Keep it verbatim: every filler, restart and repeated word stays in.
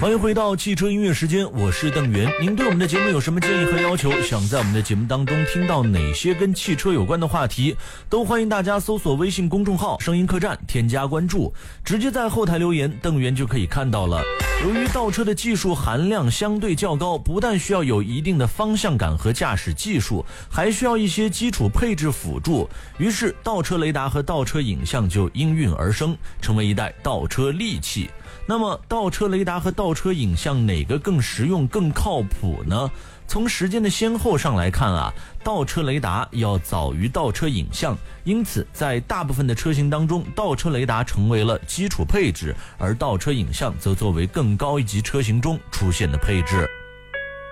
欢迎回到汽车音乐时间，我是邓源。您对我们的节目有什么建议和要求？想在我们的节目当中听到哪些跟汽车有关的话题，都欢迎大家搜索微信公众号声音客栈，添加关注，直接在后台留言，邓源就可以看到了。由于倒车的技术含量相对较高，不但需要有一定的方向感和驾驶技术，还需要一些基础配置辅助，于是倒车雷达和倒车影像就应运而生，成为一代倒车利器。那么倒车雷达和倒车影像哪个更实用更靠谱呢？从时间的先后上来看啊，倒车雷达要早于倒车影像，因此在大部分的车型当中，倒车雷达成为了基础配置，而倒车影像则作为更高一级车型中出现的配置。